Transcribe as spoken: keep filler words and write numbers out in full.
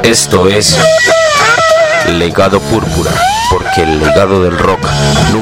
Esto es Legado Púrpura, porque el legado del rock